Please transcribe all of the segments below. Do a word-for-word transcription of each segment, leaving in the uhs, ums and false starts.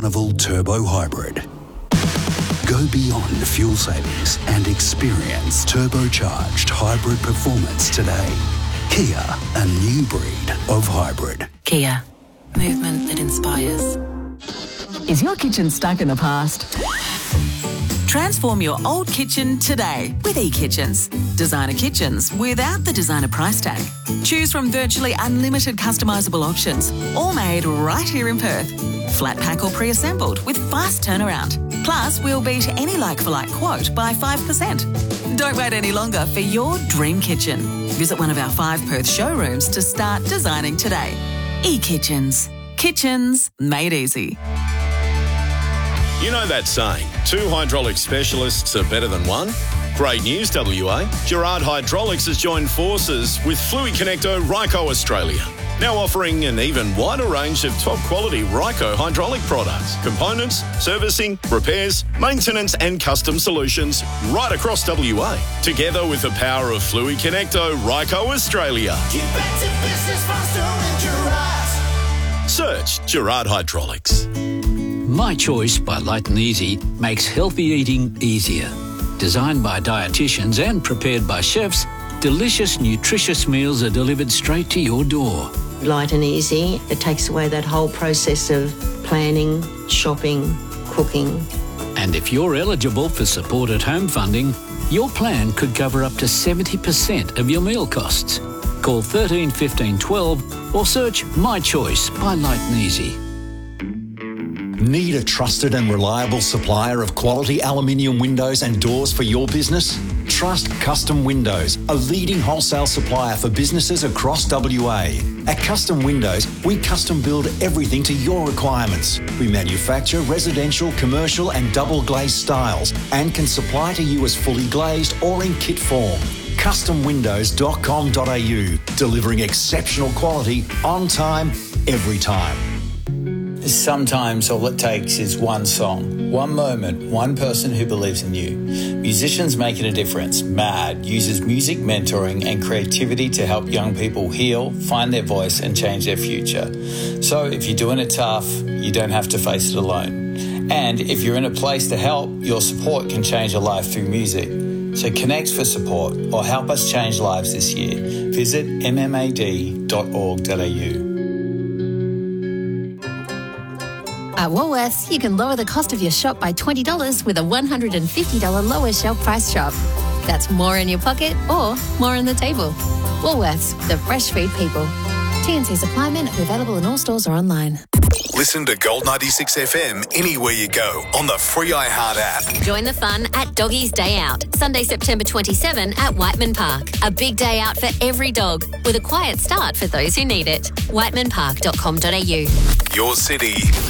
Carnival Turbo Hybrid. Go beyond fuel savings and experience turbocharged hybrid performance today. Kia, a new breed of hybrid. Kia, movement that inspires. Is your kitchen stuck in the past? Transform your old kitchen today with eKitchens. Designer kitchens without the designer price tag. Choose from virtually unlimited customisable options, all made right here in Perth. Flat pack or pre-assembled with fast turnaround. Plus, we'll beat any like-for-like quote by five percent. Don't wait any longer for your dream kitchen. Visit one of our five Perth showrooms to start designing today. eKitchens. Kitchens made easy. You know that saying, two hydraulic specialists are better than one? Great news, W A. Gerard Hydraulics has joined forces with Fluid Connecto Ryco Australia. Now offering an even wider range of top-quality Ryco hydraulic products, components, servicing, repairs, maintenance and custom solutions right across W A. Together with the power of Fluid Connecto Ryco Australia. Get back to business faster in Gerard. Search Gerard Hydraulics. My Choice by Light and Easy makes healthy eating easier. Designed by dietitians and prepared by chefs, delicious, nutritious meals are delivered straight to your door. Light and easy. It takes away that whole process of planning, shopping, cooking. And if you're eligible for support at home funding, your plan could cover up to seventy percent of your meal costs. Call thirteen fifteen twelve or search My Choice by Light and Easy. Need a trusted and reliable supplier of quality aluminium windows and doors for your business? Trust Custom Windows, a leading wholesale supplier for businesses across W A. At Custom Windows, we custom build everything to your requirements. We manufacture residential, commercial and double glazed styles and can supply to you as fully glazed or in kit form. custom windows dot com dot a u, delivering exceptional quality on time, every time. Sometimes all it takes is one song, one moment, one person who believes in you. Musicians Making a Difference, MAD, uses music mentoring and creativity to help young people heal, find their voice and change their future. So if you're doing it tough, you don't have to face it alone. And if you're in a place to help, your support can change a life through music. So connect for support or help us change lives this year. Visit m m a d dot org dot a u. At Woolworths, you can lower the cost of your shop by twenty dollars with a one hundred fifty dollars lower shelf price shop. That's more in your pocket or more on the table. Woolworths, the fresh food people. T and C supply men are available in all stores or online. Listen to Gold ninety-six F M anywhere you go on the free iHeart app. Join the fun at Doggies Day Out, Sunday, September twenty-seventh at Whiteman Park. A big day out for every dog, with a quiet start for those who need it. whiteman park dot com dot a u. Your city,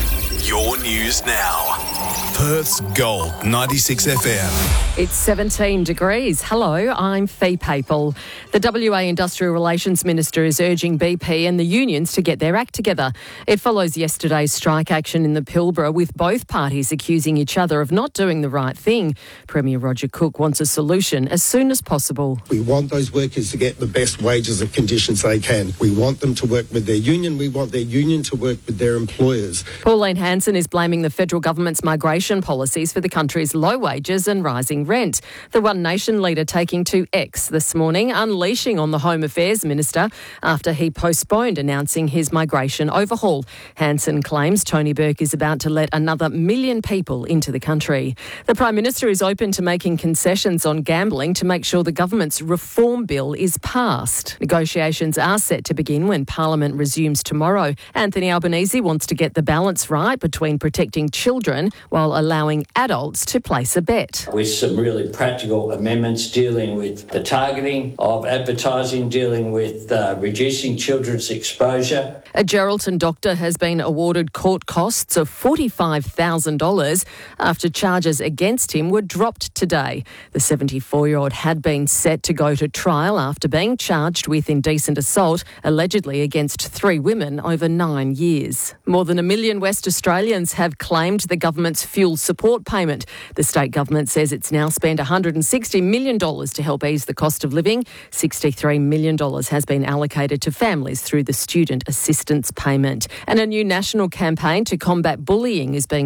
your news now. Perth's Gold ninety-six F M. It's seventeen degrees. Hello, I'm Fee Papel. The W A Industrial Relations Minister is urging B P and the unions to get their act together. It follows yesterday's strike action in the Pilbara, with both parties accusing each other of not doing the right thing. Premier Roger Cook wants a solution as soon as possible. We want those workers to get the best wages and conditions they can. We want them to work with their union. We want their union to work with their employers. Pauline Hanson is blaming the federal government's migration policies for the country's low wages and rising rent. The One Nation leader taking to X this morning, unleashing on the Home Affairs Minister after he postponed announcing his migration overhaul. Hanson claims Tony Burke is about to let another million people into the country. The Prime Minister is open to making concessions on gambling to make sure the government's reform bill is passed. Negotiations are set to begin when Parliament resumes tomorrow. Anthony Albanese wants to get the balance right between protecting children while allowing adults to place a bet. With some really practical amendments dealing with the targeting of advertising, dealing with uh, reducing children's exposure. A Geraldton doctor has been awarded court costs of forty-five thousand dollars after charges against him were dropped today. The seventy-four-year-old had been set to go to trial after being charged with indecent assault, allegedly against three women over nine years. More than a million West Australians have claimed the government's fuel support payment. The state government says it's now spent one hundred sixty million dollars to help ease the cost of living. sixty-three million dollars has been allocated to families through the student assistance payment. And a new national campaign to combat bullying is being